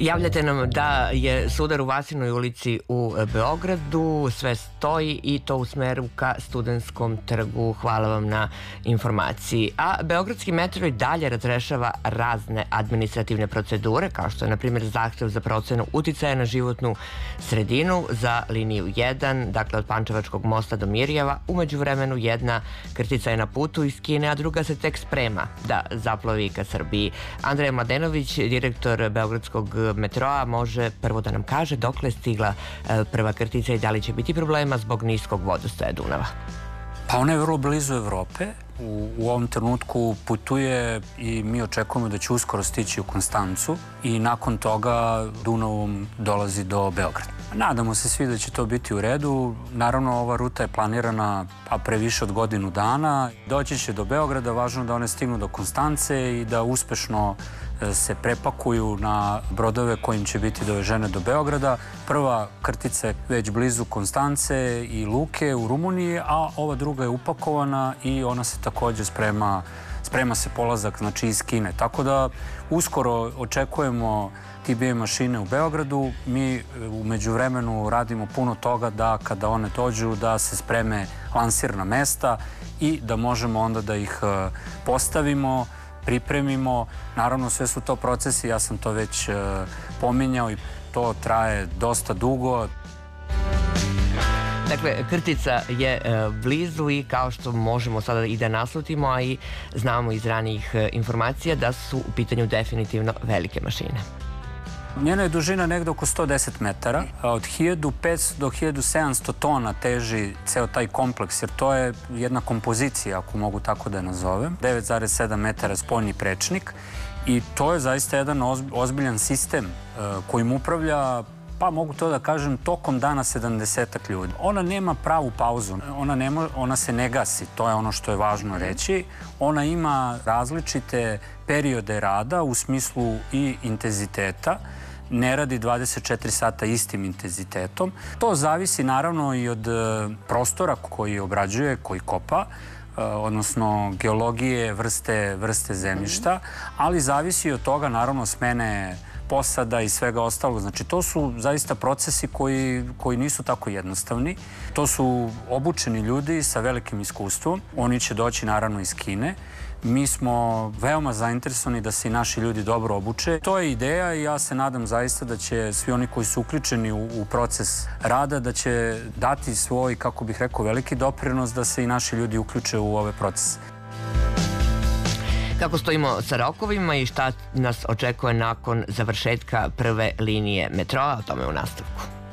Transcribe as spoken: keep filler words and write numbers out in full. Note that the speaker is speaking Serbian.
Javljate nam da je sudar u Vasinoj ulici u Beogradu, sve stoji i to u smeru ka Studentskom trgu. Hvala vam na informaciji. A Beogradski metro i dalje razrešava razne administrativne procedure, kao što je, na primjer, zahtev za procenu uticaja na životnu sredinu za liniju jedan, dakle od Pančevačkog mosta do Mirjeva. Umeđu vremenu jedna krtica je na putu iz Kine, a druga se tek sprema da zaplovi ka Srbiji. Andreja Mladenović, direktor Beogradskog metroa, može prvo da nam kaže dokle je stigla prva krtica i da li će biti problema zbog niskog vodostaja Dunava. Pa ona je vrlo blizu Evrope. U, u ovom trenutku putuje i mi očekujemo da će uskoro stići u Konstancu i nakon toga Dunavom dolazi do Beograda. Nadamo se svi da će to biti u redu. Naravno, ova ruta je planirana pa pre više od godinu dana. Doći će do Beograda, važno da one stignu do Konstance i da uspešno se prepakuju na brodove kojim će biti dovežene do Beograda. Prva krtica je već blizu Konstance i Luke u Rumuniji, a ova druga je upakovana i ona se također sprema, sprema se polazak, znači iz Kine. Tako da uskoro očekujemo T B A mašine u Beogradu. Mi u međuvremenu radimo puno toga da kada one dođu da se spreme lansirna mesta i da možemo onda da ih postavimo, pripremimo. Naravno, sve su to procesi, ja sam to već pominjao i to traje dosta dugo. Dakle, krtica je blizu i kao što možemo sada i da naslutimo, a i znamo iz ranijih informacija da su u pitanju definitivno velike mašine. Njena je dužina negde oko sto deset metara. Od hiljadu petsto do hiljadu sedamsto tona teži ceo taj kompleks, jer to je jedna kompozicija, ako mogu tako da je nazovem. devet zarez sedam metara spoljni prečnik i to je zaista jedan ozbiljan sistem kojim upravlja, pa mogu to da kažem, tokom dana sedamdesetak ljudi. Ona nema pravu pauzu, ona, nema, ona se ne gasi, to je ono što je važno reći. Ona ima različite periode rada u smislu i intenziteta. Ne radi dvadeset četiri sata istim intenzitetom. To zavisi naravno i od prostora koji obrađuje, koji kopa, odnosno geologije, vrste, vrste zemljišta, ali zavisi od toga naravno smene posada i svega ostalog. Znači, to su zaista procesi koji, koji nisu tako jednostavni. To su obučeni ljudi sa velikim iskustvom. Oni će doći naravno iz Kine. Mi smo veoma zainteresovani da se i naši ljudi dobro obuče. To je ideja i ja se nadam zaista da će svi oni koji su uključeni u, u proces rada, da će dati svoj, kako bih rekao, veliki doprinos da se i naši ljudi uključe u ove procese. Kako stojimo sa rokovima i šta nas očekuje nakon završetka prve linije metroa, o tome u nastavku.